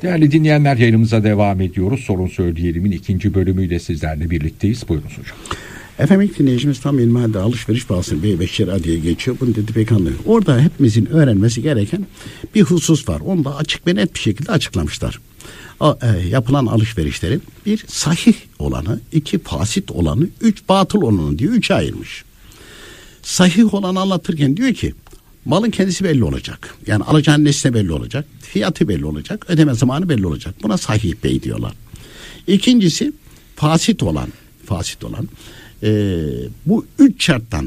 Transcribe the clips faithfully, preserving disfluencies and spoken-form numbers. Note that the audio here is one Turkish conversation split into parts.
Değerli dinleyenler, yayınımıza devam ediyoruz. Sorun Söyleyelim'in ikinci bölümüyle sizlerle birlikteyiz. Buyurunuz hocam. Efendim, ilk dinleyicimiz tam ilmihal alışveriş bahsini Bey Beşir diye geçiyor. Bunu dedi pek anlıyor. Orada hepimizin öğrenmesi gereken bir husus var. Onu da açık ve net bir şekilde açıklamışlar. O, e, yapılan alışverişlerin bir sahih olanı, iki fasit olanı, üç batıl olanı diye üçe ayırmış. Sahih olanı anlatırken diyor ki malın kendisi belli olacak. Yani alacağın nesne belli olacak. Fiyatı belli olacak. Ödeme zamanı belli olacak. Buna sahih bey diyorlar. İkincisi fasit olan, fasit olan e, bu üç şarttan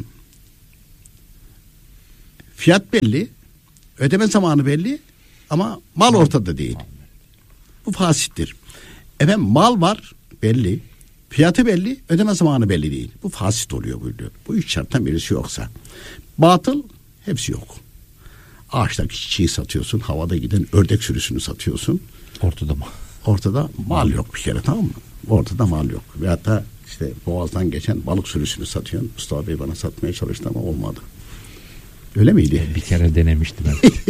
fiyat belli, ödeme zamanı belli ama mal ortada değil. Bu fasittir. Efendim, mal var belli, fiyatı belli, ödeme zamanı belli değil. Bu fasit oluyor buyuruyor. Bu üç şarttan birisi yoksa. Batıl, hepsi yok. Ağaçtaki çiçeği satıyorsun, havada giden ördek sürüsünü satıyorsun. Ortada mı? Ortada mal yok bir kere, tamam mı? Ortada mal yok. Ve hatta işte boğazdan geçen balık sürüsünü satıyorsun. Mustafa Bey bana satmaya çalıştı ama olmadı. Öyle miydi? Bir kere denemiştim.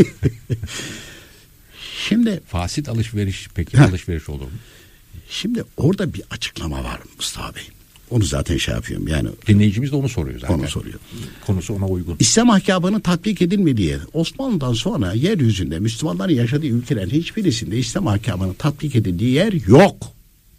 Şimdi fasit alışveriş peki heh, alışveriş olur mu? Şimdi orada bir açıklama var Mustafa Bey. Onu zaten şey yapıyorum yani. Dinleyicimiz de onu soruyor zaten. Onu soruyor. Konusu ona uygun. İslam ahkamının tatbik edilmediği, Osmanlı'dan sonra yeryüzünde Müslümanların yaşadığı ülkelerin hiçbirisinde İslam ahkamının tatbik edildiği yer yok.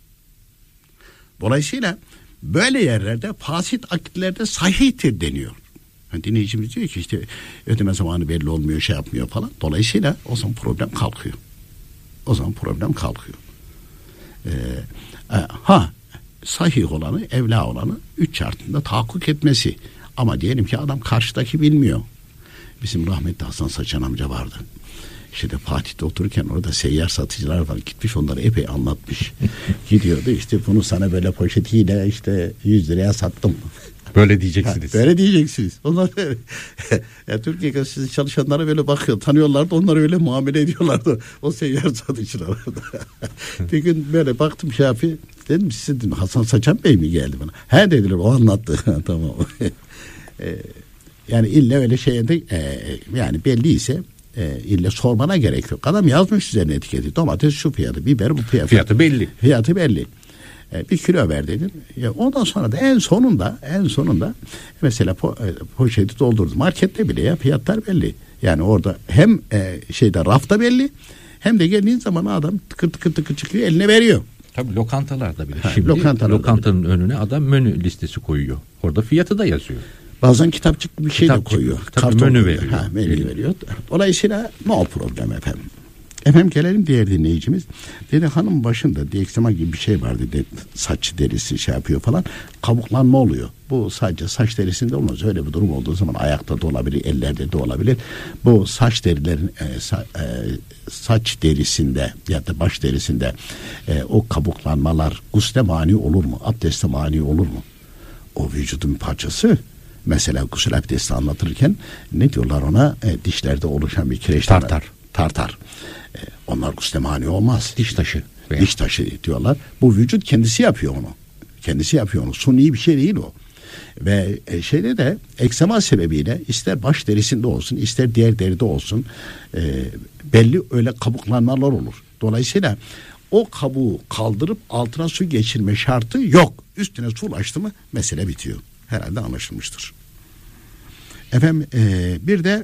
Dolayısıyla böyle yerlerde fasit akitlerde sahihtir deniyor. Yani dinleyicimiz diyor ki işte ödeme zamanı belli olmuyor, şey yapmıyor falan. Dolayısıyla o zaman problem kalkıyor. O zaman problem kalkıyor. Ee, e, ha sahih olanı, evla olanı üç şartında tahakkuk etmesi. Ama diyelim ki adam karşıdaki bilmiyor. Bizim rahmetli Hasan Saçan amca vardı. İşte de Fatih'te otururken orada seyyar satıcılar var. Gitmiş onları epey anlatmış. Gidiyordu işte bunu sana böyle poşetiyle işte yüz liraya sattım. Böyle diyeceksiniz. Ha, böyle diyeceksiniz. Onlar ya, Türkiye Gazetesi çalışanlara böyle bakıyor. Tanıyorlardı. Onları öyle muamele ediyorlardı. O seyyar satıcılar. Bir gün böyle baktım şey yapayım. Dedim size dedim, Hasan Saçan Bey mi geldi bana? He dediler, o anlattı. Tamam. e, yani illa öyle şeye de e, yani belliyse e, illa sormana gerek yok. Adam yazmış üzerine etiketi. Domates şu fiyatı, biber bu fiyatı. Fiyatı belli. Fiyatı belli. E, bir kilo ver dedim. Ya, ondan sonra da en sonunda en sonunda mesela po, e, poşeti doldurdu. Markette bile ya fiyatlar belli. Yani orada hem e, şeyde rafta belli hem de geldiğin zaman adam tıkır tıkır tıkır çıkıyor eline veriyor. Tabii lokantalarda bile. Ha, şimdi lokantalarda lokantanın bile. önüne adam menü listesi koyuyor. Orada fiyatı da yazıyor. Bazen kitapçık bir şey Kitapçık, de koyuyor. Karton menü veriyor. Ha, menü veriyor. Dolayısıyla no problem efendim. Efendim gelelim diğer dinleyicimiz. Dedi hanım başında diyeksema gibi bir şey var dedi. Saç derisi şey yapıyor falan. Kabuklanma oluyor. Bu sadece saç derisinde olmaz. Öyle bir durum olduğu zaman ayakta da olabilir, ellerde de olabilir. Bu saç derilerin e, sa, e, saç derisinde ya da baş derisinde e, o kabuklanmalar gusle mani olur mu? Abdeste mani olur mu? O vücudun parçası. Mesela gusül abdesti anlatırken ne diyorlar ona? E, dişlerde oluşan bir kireçlenme. Tartar. Tartar. E, onlar gusle mani olmaz. Diş taşı. Veya. Diş taşı diyorlar. Bu vücut kendisi yapıyor onu. Kendisi yapıyor onu. Suni bir şey değil o. Ve e, şeyde de eksema sebebiyle ister baş derisinde olsun ister diğer deride olsun e, belli öyle kabuklanmalar olur. Dolayısıyla o kabuğu kaldırıp altına su geçirme şartı yok. Üstüne su ulaştı mı mesele bitiyor. Herhalde anlaşılmıştır. Efendim e, bir de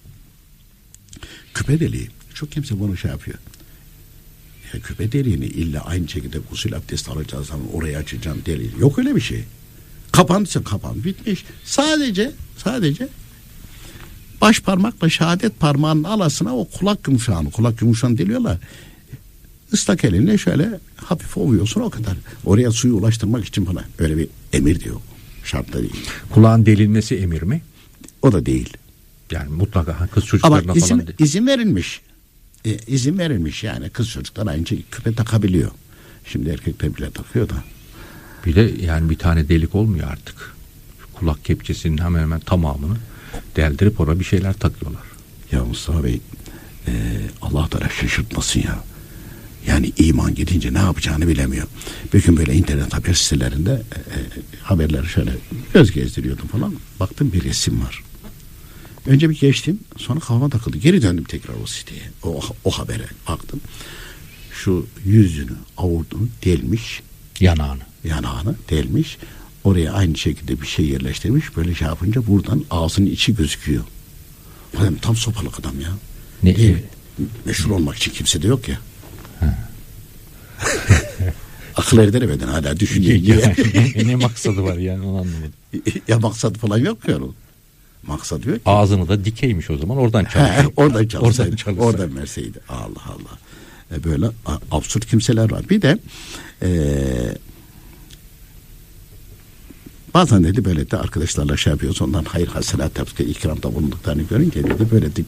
küpe deliği. Çok kimse bunu şey yapıyor. Ya küpe deliğini illa aynı şekilde gusül abdesti alacağız zaman orayı açacağım deliği. Yok öyle bir şey. Kapandıysa kapan bitmiş. Sadece sadece baş parmakla şehadet parmağının alasına o kulak yumuşağını, kulak yumuşağını deliyorlar. Islak elinle şöyle hafif ovuyorsun o kadar. Oraya suyu ulaştırmak için falan. Öyle bir emir diyor. Şartla değil. Kulağın delinmesi emir mi? O da değil. Yani mutlaka kız çocuklarına ama izin, falan. izin verilmiş. E, izin verilmiş yani kız çocuklar aynı şey küpe takabiliyor. Şimdi erkekler bile takıyor da. Bir de yani bir tane delik olmuyor artık. Kulak kepçesinin hemen hemen tamamını deldirip oraya bir şeyler takıyorlar. Ya Mustafa Bey e, Allah da şaşırtmasın ya. Yani iman gidince ne yapacağını bilemiyor. Bir gün böyle internet haber sitelerinde e, haberleri şöyle göz gezdiriyordum falan. Baktım bir resim var. Önce bir geçtim sonra kafama takıldı. Geri döndüm tekrar o siteye. O, o habere baktım. şu yüzünü, avurdunu delmiş. Yanağını. Yanağını delmiş. Oraya aynı şekilde bir şey yerleştirmiş. Böyle şey yapınca buradan ağzının içi gözüküyor. Adam tam sopalık adam ya. Ne? Evet. Meşhur olmak için kimse de yok ya. Akıl erdiremeden hala düşünüyor. Ya, ne, ne maksadı var yani, onu anlamadım. Ya maksadı falan yok ya onun. Maksadı yok ki. Ağzını da dikeymiş o zaman, oradan çalışsaydı. oradan çalışsaydı. Oradan çalışsaydı. Oradan verseydi. Allah Allah. E böyle a, absürt kimseler var. Bir de e, bazen dedi böyle de arkadaşlarla şey yapıyoruz. Ondan hayır hasenat ikramda bulunduklarını görünce dedi böyle de